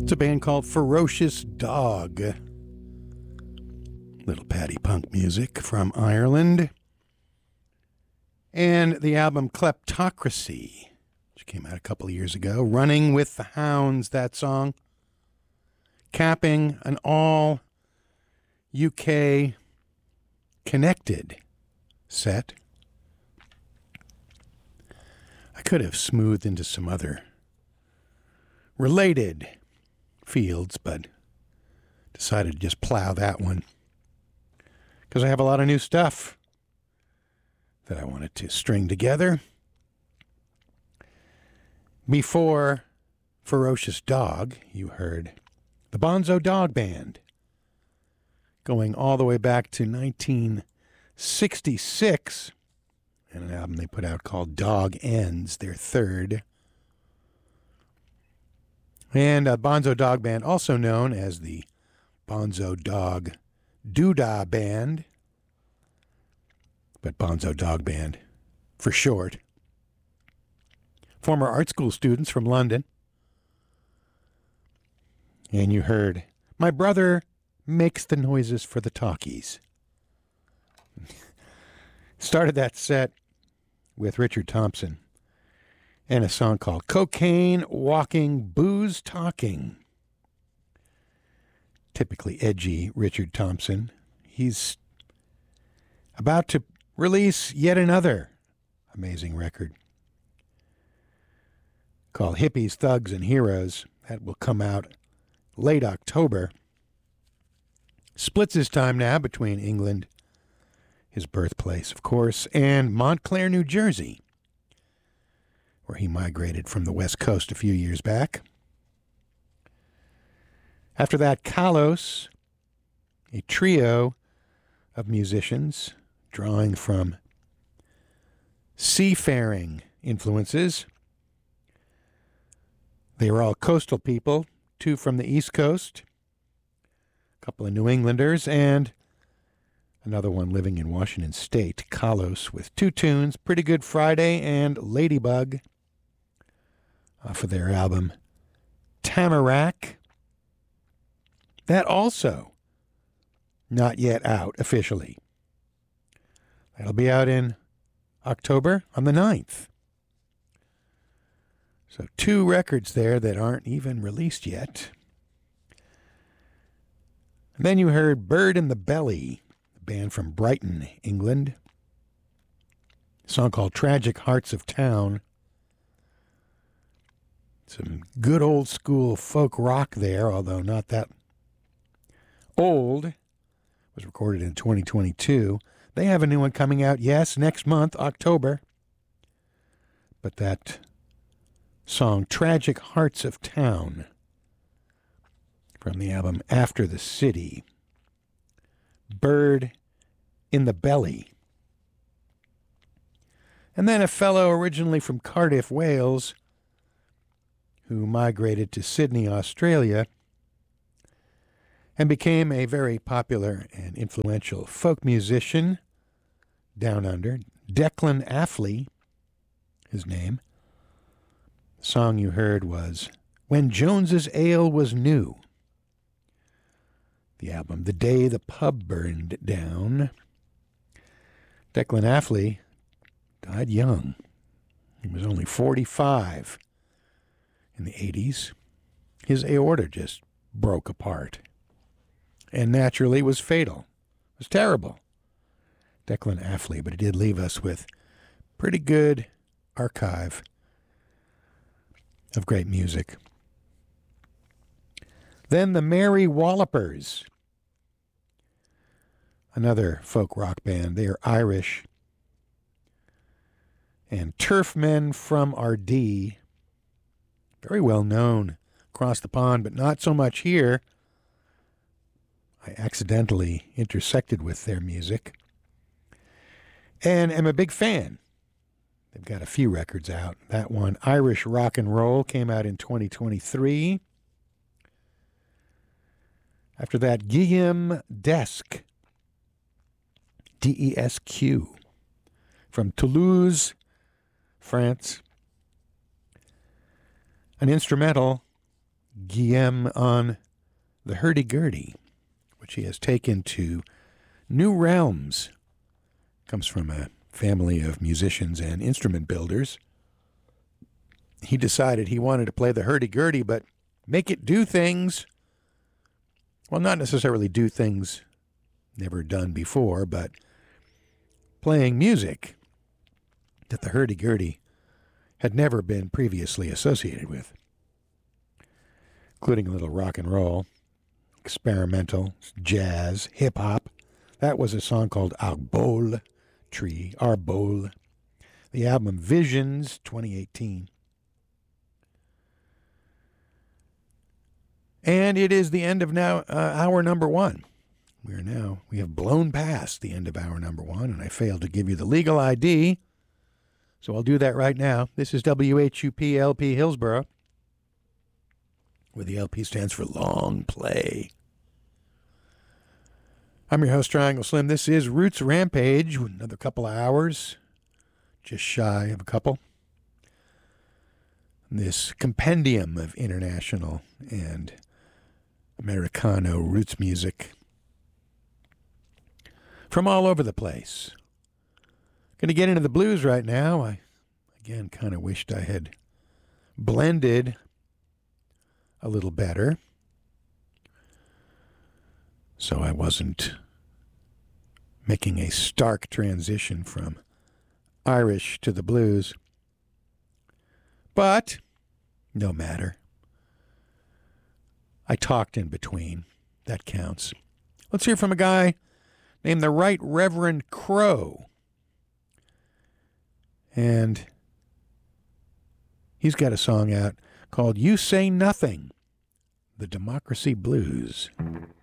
It's a band called Ferocious Dog. Little Paddy Punk music from Ireland. And the album Kleptocracy, which came out a couple of years ago. Running with the Hounds, that song. Capping an all UK connected set. I could have smoothed into some other related fields, but decided to just plow that one because I have a lot of new stuff that I wanted to string together. Before Ferocious Dog, you heard the Bonzo Dog Band, going all the way back to 1966, and an album they put out called Dog Ends, their third. And Bonzo Dog Band, also known as the Bonzo Dog Doodah Band, but Bonzo Dog Band for short. Former art school students from London. And you heard My Brother Makes the Noises for the Talkies. Started that set with Richard Thompson and a song called Cocaine Walking, Booze Talking. Typically edgy Richard Thompson. He's about to release yet another amazing record called Hippies, Thugs, and Heroes. That will come out late October. Splits his time now between England, his birthplace, of course, and Montclair, New Jersey, where he migrated from the West Coast a few years back. After that, Kalos, a trio of musicians drawing from seafaring influences. They were all coastal people, two from the East Coast, a couple of New Englanders, and another one living in Washington State, Kalos, with two tunes, Pretty Good Friday and Ladybug, off of their album Tamarack. That also not yet out officially. That'll be out in October on the 9th. So 2 records there that aren't even released yet. And then you heard Bird in the Belly, a band from Brighton, England. A song called Tragic Hearts of Town. Some good old school folk rock there, although not that old. It was recorded in 2022. They have a new one coming out, yes, next month, October. But that song, Tragic Hearts of Town, from the album After the City. Bird in the Belly. And then a fellow originally from Cardiff, Wales, who migrated to Sydney, Australia, and became a very popular and influential folk musician down under. Declan Affley, his name. The song you heard was When Jones's Ale Was New. The album The Day the Pub Burned Down. Declan Affley died young. He was only 45 in the 80s. His aorta just broke apart. And naturally was fatal. It was terrible. Declan Affley, but it did leave us with pretty good archive of great music. Then the Merry Wallopers, another folk rock band. They are Irish. And Turfmen from Ardee, very well known across the pond, but not so much here. I accidentally intersected with their music and am a big fan. They've got a few records out. That one, Irish Rock and Roll, came out in 2023. After that, Guillaume Desque, D-E-S-Q, from Toulouse, France. An instrumental, Guillaume on the hurdy-gurdy, which he has taken to new realms. Comes from a family of musicians and instrument builders. He decided he wanted to play the hurdy-gurdy, but make it do things. Well, not necessarily do things never done before, but playing music that the hurdy-gurdy had never been previously associated with, including a little rock and roll, experimental, jazz, hip-hop. That was a song called Arbol Tree, Arbol. The album Visions, 2018. And it is the end of now hour number one. We have blown past the end of hour number one, and I failed to give you the legal ID, so I'll do that right now. This is WHUP LP Hillsborough, where the LP stands for Long Play. I'm your host, Triangle Slim. This is Roots Rampage, another couple of hours, just shy of a couple. This compendium of international and Americano roots music from all over the place. Going to get into the blues right now. I, again, kind of wished I had blended a little better, so I wasn't making a stark transition from Irish to the blues. But no matter. I talked in between. That counts. Let's hear from a guy named the Right Reverend Crow. And he's got a song out called You Say Nothing, the Democracy Blues.